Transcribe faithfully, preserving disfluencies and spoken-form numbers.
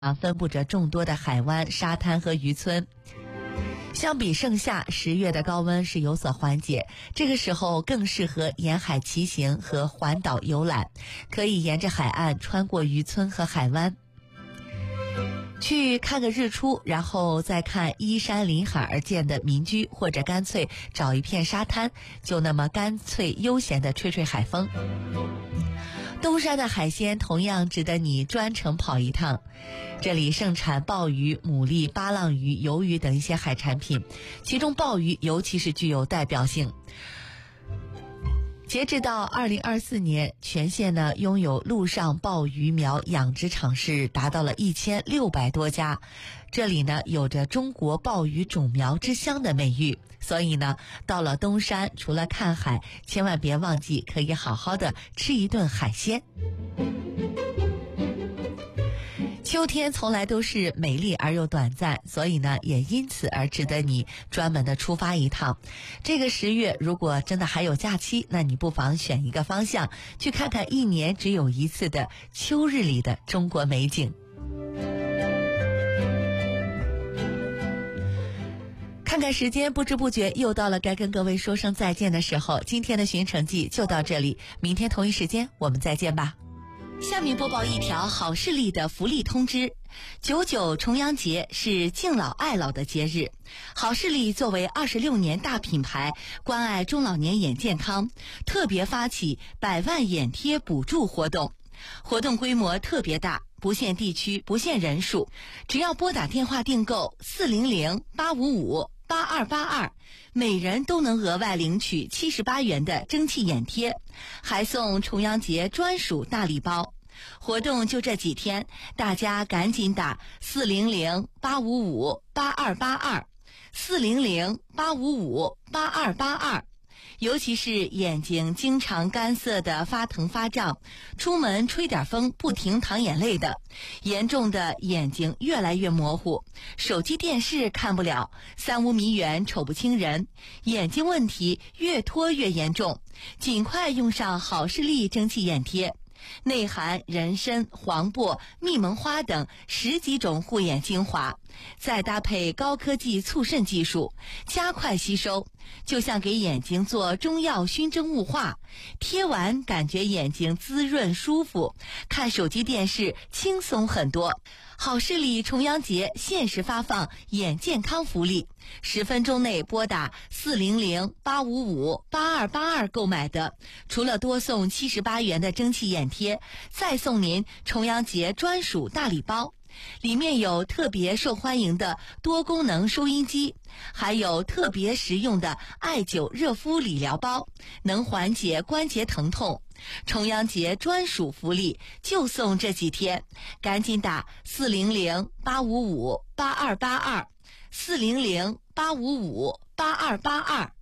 啊，分布着众多的海湾、沙滩和渔村。相比盛夏，十月的高温是有所缓解，这个时候更适合沿海骑行和环岛游览，可以沿着海岸穿过渔村和海湾，去看个日出，然后再看依山临海而建的民居，或者干脆找一片沙滩，就那么干脆悠闲地吹吹海风。东山的海鲜同样值得你专程跑一趟，这里盛产鲍鱼、牡蛎、巴浪鱼、鱿鱼等一些海产品，其中鲍鱼尤其是具有代表性。截至到二零二四年，全县呢拥有陆上鲍鱼苗养殖场是达到了一千六百多家，这里呢有着中国鲍鱼种苗之乡的美誉，所以呢到了东山，除了看海，千万别忘记可以好好的吃一顿海鲜。秋天从来都是美丽而又短暂，所以呢也因此而值得你专门的出发一趟。这个十月如果真的还有假期，那你不妨选一个方向，去看看一年只有一次的秋日里的中国美景。看看时间，不知不觉又到了该跟各位说声再见的时候。今天的寻城记就到这里，明天同一时间我们再见吧。下面播报一条好视力的福利通知。九九重阳节是敬老爱老的节日，好视力作为二十六年大品牌，关爱中老年眼健康，特别发起百万眼贴补助活动，活动规模特别大，不限地区，不限人数，只要拨打电话订购四零零八五五八二八二，每人都能额外领取七十八元的蒸汽眼贴，还送重阳节专属大礼包。活动就这几天，大家赶紧打四零零八五五八二八二，四零零八五五八二八二。尤其是眼睛经常干涩的发疼发胀，出门吹点风不停淌眼泪的，严重的眼睛越来越模糊，手机电视看不了，三五米远瞅不清人，眼睛问题越拖越严重，尽快用上好视力蒸汽眼贴。内含人参、黄柏、蜜蒙花等十几种护眼精华，再搭配高科技促渗技术，加快吸收，就像给眼睛做中药熏蒸雾化，贴完感觉眼睛滋润舒服，看手机电视轻松很多。好视力重阳节限时发放眼健康福利，十分钟内拨打四零零八五五八二八二购买的，除了多送七十八元的蒸汽眼贴，再送您重阳节专属大礼包，里面有特别受欢迎的多功能收音机，还有特别实用的艾灸热敷理疗包，能缓解关节疼痛。重阳节专属福利就送这几天，赶紧打四零零八五五八二八二，四零零八五五八二八二。